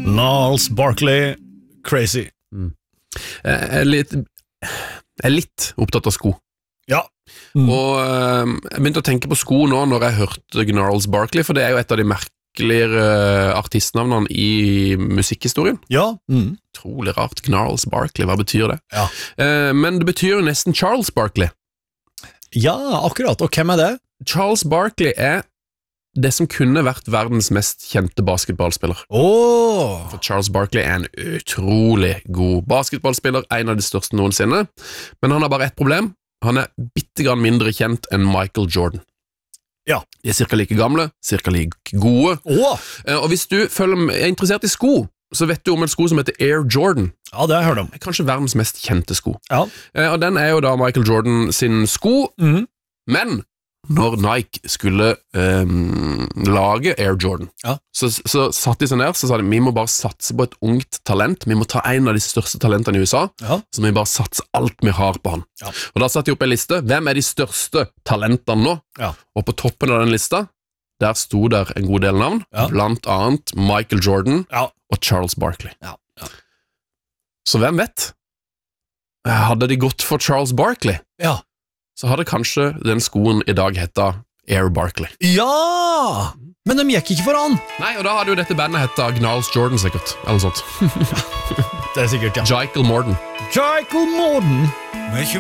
Gnarls Barkley, crazy. Jeg er litt opptatt av sko. Ja. Og jeg begynte å tenke på sko nå når jeg hørte Gnarls Barkley, for det er jo et av de merkeligere artistnavnene i musikkhistorien. Ja. Trolig rart, Gnarls Barkley, hva betyr det? Ja. Men det betyr jo nesten Charles Barkley. Ja, akkurat. Og hvem er det? Charles Barkley er det som kunne vært verdens mest kjente basketballspiller. For Charles Barkley er en utrolig god basketballspiller, en av de største noensinne, men han har bare ett problem. Han er bittegrann mindre kjent enn Michael Jordan. Ja. De er cirka like gamle, cirka like gode. Og hvis du er interessert i sko, så vet du om en sko som heter Air Jordan. Ja, det har jeg hørt om. Kanskje verdens mest kjente sko. Ja. Og den er jo da Michael Jordan sin sko, men når Nike skulle lage Air Jordan, så satt de seg ned, så sa de, vi må bare satse på et ungt talent, vi må ta en av de største talentene i USA, så må vi bare satse alt vi har på han. Og da satt de opp en liste, hvem er de største talentene nå? Og på toppen av den lista, der sto der en god del navn, blant annet Michael Jordan og Charles Barkley. Så hvem vet? Hadde de gått for Charles Barkley? Så hadde kanskje den skoen i dag hetta Air Barkley. Ja! Men de gikk ikke for han. Nei, og da hadde jo dette bandet hetta Gnarls Jordan sikkert, eller noe sånt. Det er sikkert, ja. Michael Jordan. Michael Jordan.